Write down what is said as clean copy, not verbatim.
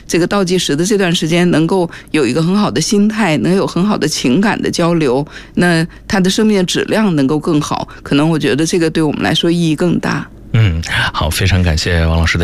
这个倒计时的这段时间能够有一个很好的心态，能有很好的情感的交流，那他的生命的质量能够更好，可能我觉得这个对我们来说意义更大。 好，非常感谢王老师的